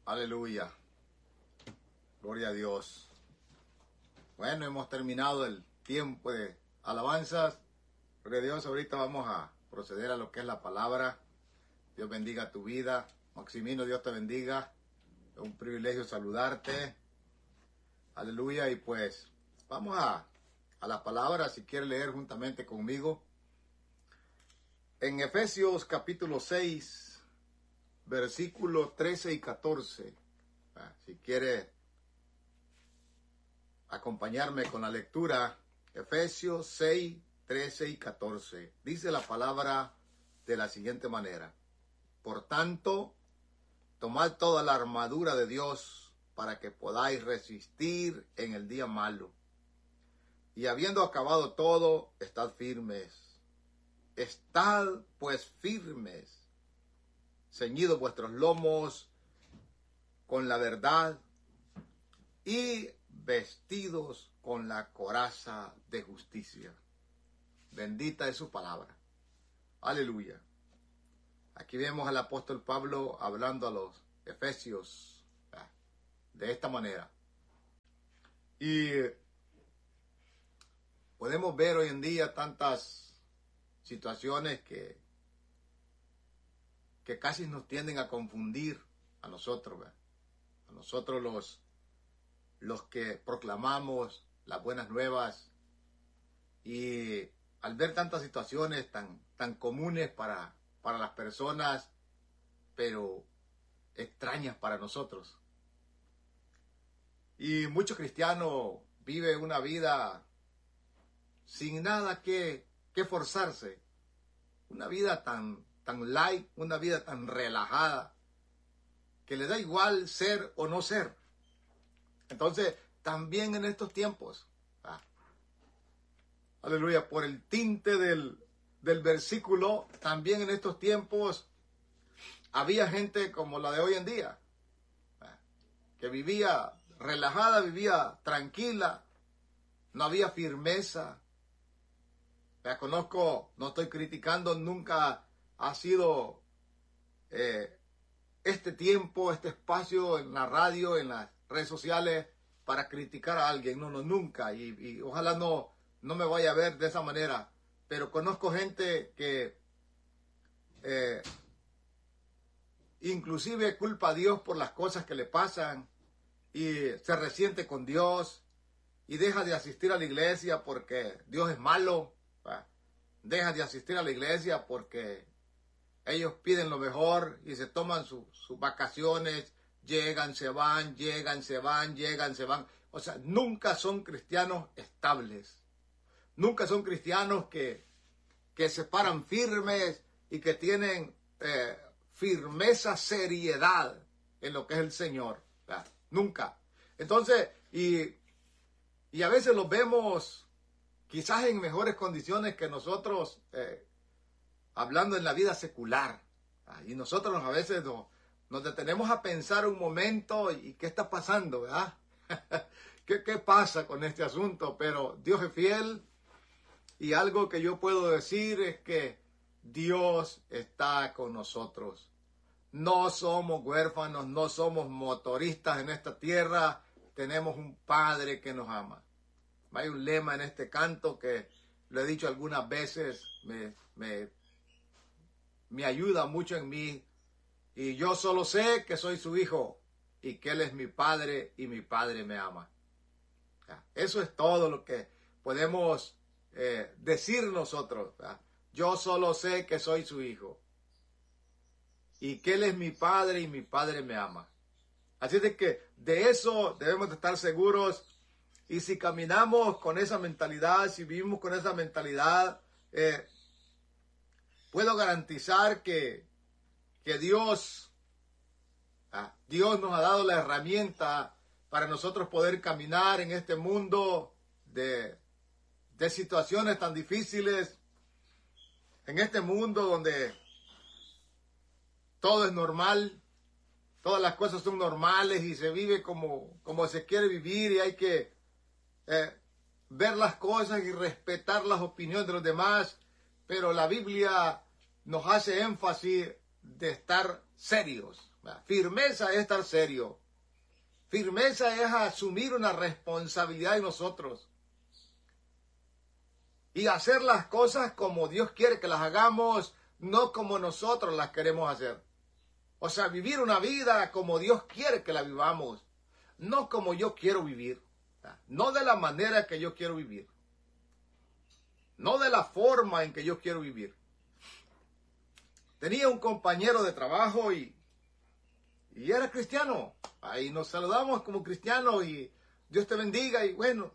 Aleluya. Gloria a Dios. Bueno, hemos terminado el tiempo de alabanzas. Gloria a Dios. Ahorita vamos a proceder a lo que es la palabra. Dios bendiga tu vida. Maximino, Dios te bendiga. Es un privilegio saludarte. Aleluya. Y pues vamos a la palabra. Si quieres leer juntamente conmigo. En Efesios capítulo 6, versículos 13 y 14. Si quieres acompañarme con la lectura, Efesios 6, 13 y 14. Dice la palabra de la siguiente manera: por tanto, tomad toda la armadura de Dios para que podáis resistir en el día malo. Y habiendo acabado todo, estad firmes. Estad pues firmes, ceñidos vuestros lomos con la verdad y vestidos con la coraza de justicia. Bendita es su palabra. Aleluya. Aquí vemos al apóstol Pablo hablando a los efesios de esta manera. Y podemos ver hoy en día tantas situaciones que casi nos tienden a confundir a nosotros, ¿verdad? A nosotros los que proclamamos las buenas nuevas, y al ver tantas situaciones tan comunes para las personas, pero extrañas para nosotros. Y muchos cristianos viven una vida sin nada que forzarse, una vida tan light, una vida tan relajada, que le da igual ser o no ser. Entonces, también en estos tiempos, aleluya, por el tinte del versículo, también en estos tiempos había gente como la de hoy en día, que vivía relajada, vivía tranquila, no había firmeza. Conozco, no estoy criticando, nunca ha sido este tiempo, este espacio en la radio, en las redes sociales, para criticar a alguien. No, nunca. Y ojalá no me vaya a ver de esa manera. Pero conozco gente que inclusive culpa a Dios por las cosas que le pasan y se resiente con Dios y deja de asistir a la iglesia porque Dios es malo. Deja de asistir a la iglesia porque ellos piden lo mejor y se toman sus vacaciones, llegan, se van. O sea, nunca son cristianos estables. Nunca son cristianos que se paran firmes y que tienen firmeza, seriedad en lo que es el Señor. Nunca. Entonces, y a veces los vemos quizás en mejores condiciones que nosotros, hablando en la vida secular. Y nosotros a veces nos detenemos a pensar un momento, ¿y qué está pasando? ¿Verdad? ¿Qué pasa con este asunto? Pero Dios es fiel, y algo que yo puedo decir es que Dios está con nosotros. No somos huérfanos, no somos motoristas en esta tierra, tenemos un Padre que nos ama. Hay un lema en este canto que lo he dicho algunas veces, me ayuda mucho en mí. Y yo solo sé que soy su hijo y que Él es mi Padre y mi Padre me ama. Eso es todo lo que podemos decir nosotros. Yo solo sé que soy su hijo y que Él es mi Padre y mi Padre me ama. Así de que de eso debemos de estar seguros. Y si caminamos con esa mentalidad, si vivimos con esa mentalidad, puedo garantizar que Dios nos ha dado la herramienta para nosotros poder caminar en este mundo de situaciones tan difíciles, en este mundo donde todo es normal, todas las cosas son normales y se vive como se quiere vivir, y hay que ver las cosas y respetar las opiniones de los demás, pero la Biblia nos hace énfasis de estar serios, Firmeza es estar serio. Firmeza es asumir una responsabilidad en nosotros. Y hacer las cosas como Dios quiere que las hagamos, no como nosotros las queremos hacer. O sea, vivir una vida como Dios quiere que la vivamos, no como yo quiero vivir. No de la manera que yo quiero vivir. No de la forma en que yo quiero vivir. Tenía un compañero de trabajo y era cristiano. Ahí nos saludamos como cristianos y Dios te bendiga y bueno.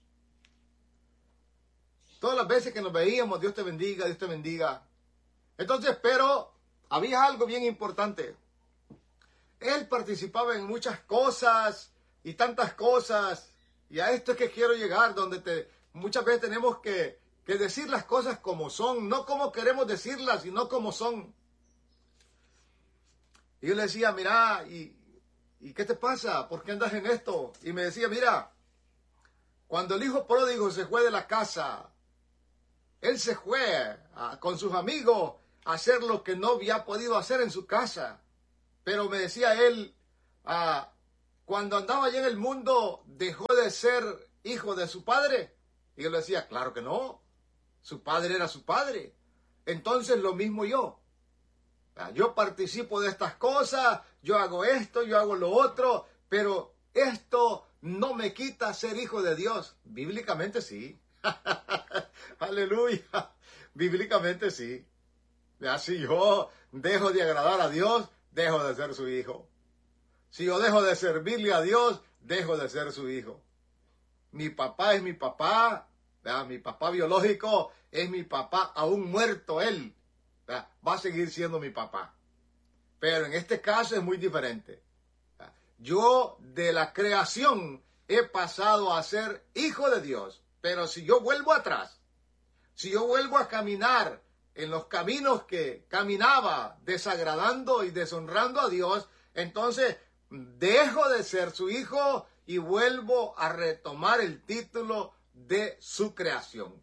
Todas las veces que nos veíamos, Dios te bendiga, Dios te bendiga. Entonces, pero había algo bien importante. Él participaba en muchas cosas y tantas cosas. Y a esto es que quiero llegar, donde muchas veces tenemos que decir las cosas como son, no como queremos decirlas, sino como son. Y yo le decía, mira, ¿y qué te pasa? ¿Por qué andas en esto? Y me decía, mira, cuando el hijo pródigo se fue de la casa, él se fue con sus amigos a hacer lo que no había podido hacer en su casa. Pero me decía él, cuando andaba allá en el mundo, ¿dejó de ser hijo de su padre? Y yo le decía, claro que no. Su padre era su padre. Entonces lo mismo yo. Yo participo de estas cosas, yo hago esto, yo hago lo otro, pero esto no me quita ser hijo de Dios. Bíblicamente sí. Aleluya. Bíblicamente sí. Si yo dejo de agradar a Dios, dejo de ser su hijo. Si yo dejo de servirle a Dios, dejo de ser su hijo. Mi papá es mi papá. Mi papá biológico es mi papá, aún muerto él. Va a seguir siendo mi papá. Pero en este caso es muy diferente. Yo de la creación he pasado a ser hijo de Dios. Pero si yo vuelvo atrás, si yo vuelvo a caminar en los caminos que caminaba, desagradando y deshonrando a Dios, entonces dejo de ser su hijo y vuelvo a retomar el título de su creación.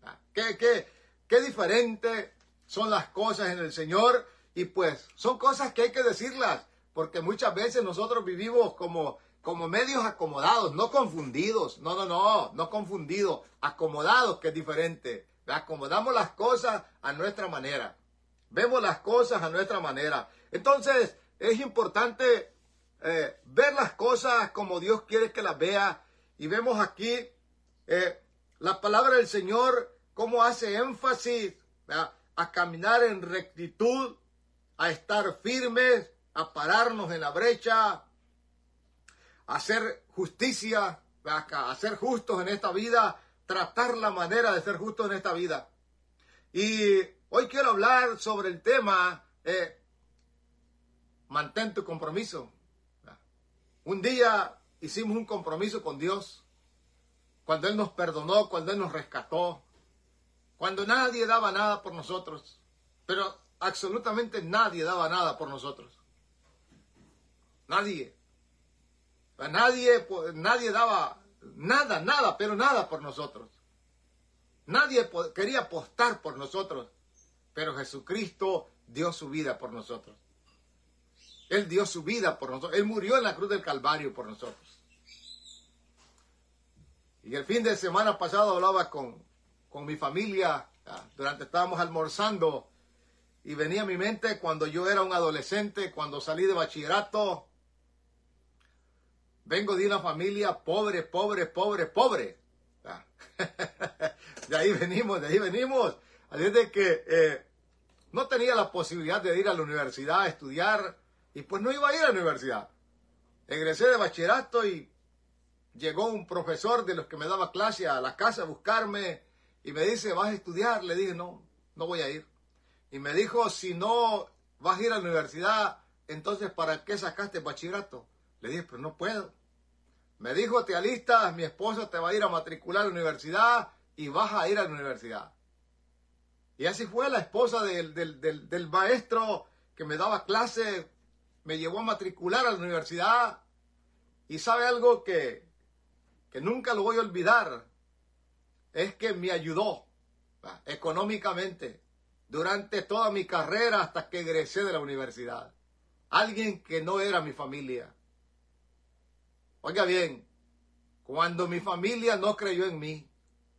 Qué diferente son las cosas en el Señor, y pues son cosas que hay que decirlas, porque muchas veces nosotros vivimos como medios acomodados, no confundidos, no confundidos, acomodados, que es diferente. Acomodamos las cosas a nuestra manera, vemos las cosas a nuestra manera. Entonces es importante ver las cosas como Dios quiere que las vea, y vemos aquí la palabra del Señor, cómo hace énfasis a caminar en rectitud, a estar firmes, a pararnos en la brecha, a hacer justicia, a ser justos en esta vida, tratar la manera de ser justos en esta vida. Y hoy quiero hablar sobre el tema, mantén tu compromiso. Un día hicimos un compromiso con Dios, cuando Él nos perdonó, cuando Él nos rescató, cuando nadie daba nada por nosotros, pero absolutamente nadie daba nada por nosotros. Nadie. Nadie daba nada, pero nada por nosotros. Nadie quería apostar por nosotros, pero Jesucristo dio su vida por nosotros. Él dio su vida por nosotros. Él murió en la cruz del Calvario por nosotros. Y el fin de semana pasado hablaba con mi familia, estábamos almorzando, y venía a mi mente cuando yo era un adolescente, cuando salí de bachillerato. Vengo de una familia pobre. De ahí venimos. Así es de que no tenía la posibilidad de ir a la universidad a estudiar, y pues no iba a ir a la universidad. Egresé de bachillerato y llegó un profesor de los que me daba clase a la casa a buscarme y me dice, ¿vas a estudiar? Le dije, no voy a ir. Y me dijo, si no vas a ir a la universidad, entonces ¿para qué sacaste el bachillerato? Le dije, pero no puedo. Me dijo, te alistas, mi esposa te va a ir a matricular a la universidad y vas a ir a la universidad. Y así fue. La esposa del maestro que me daba clase me llevó a matricular a la universidad. Y sabe algo que nunca lo voy a olvidar, es que me ayudó económicamente durante toda mi carrera hasta que egresé de la universidad. alguien que no era mi familia. Oiga bien, cuando mi familia no creyó en mí,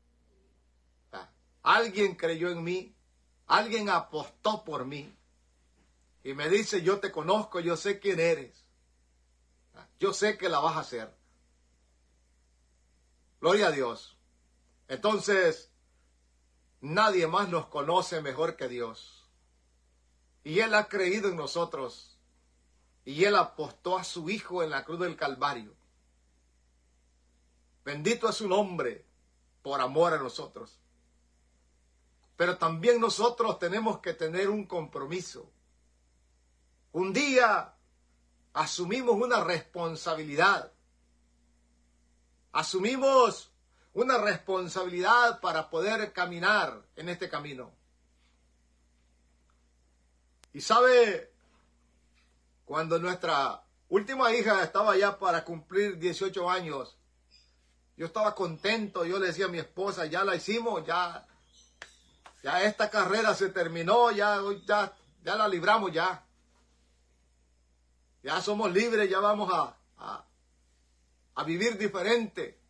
alguien creyó en mí, alguien apostó por mí y me dice, yo te conozco, yo sé quién eres, yo sé que la vas a hacer. Gloria a Dios. Entonces, nadie más nos conoce mejor que Dios. Y Él ha creído en nosotros. Y Él apostó a su Hijo en la cruz del Calvario. Bendito es su nombre por amor a nosotros. Pero también nosotros tenemos que tener un compromiso. Un día asumimos una responsabilidad. Asumimos una responsabilidad para poder caminar en este camino. Y sabe, cuando nuestra última hija estaba ya para cumplir 18 años, yo estaba contento, yo le decía a mi esposa, ya la hicimos, ya esta carrera se terminó, ya la libramos ya. Ya somos libres, ya vamos a vivir diferente.